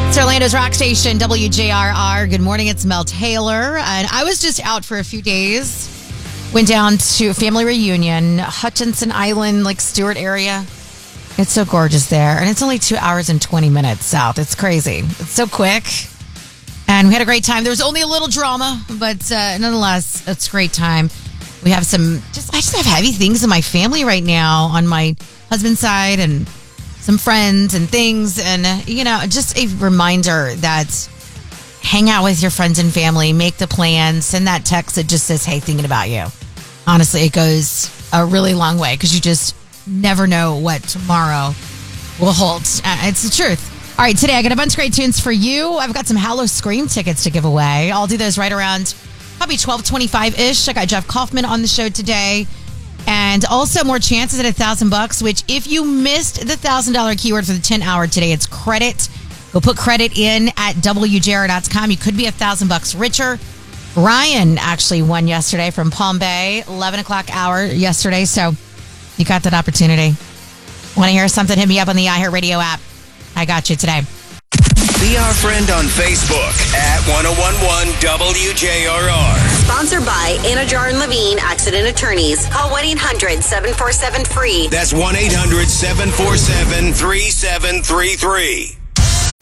It's Orlando's rock station, WJRR. Good morning, it's Mel Taylor. And I was just out for a few days. Went down to a family reunion, Hutchinson Island, like Stewart area. It's so gorgeous there. And it's only 2 hours and 20 minutes south. It's crazy. It's so quick. And we had a great time. There was only a little drama, but nonetheless, it's a great time. We have I just have heavy things in my family right now on my husband's side and some friends and things. And, just a reminder that hang out with your friends and family, make the plan, send that text that just says, hey, thinking about you. Honestly, it goes a really long way because you just never know what tomorrow will hold. It's the truth. All right, today I got a bunch of great tunes for you. I've got some Hallow Scream tickets to give away. I'll do those right around probably 12:25-ish. I got Jeff Kaufman on the show today. And also more chances at $1,000, which if you missed the $1,000 keyword for the 10 hour today, it's credit. Go put credit in at WJR.com. You could be $1,000 richer. Ryan actually won yesterday from Palm Bay, 11 o'clock hour yesterday. So you got that opportunity. Want to hear something? Hit me up on the iHeartRadio app. I got you today. Be our friend on Facebook at 1011 WJRR. Sponsored by Anajar and Levine Accident Attorneys. Call 1-800-747-FREE. That's 1-800-747-3733.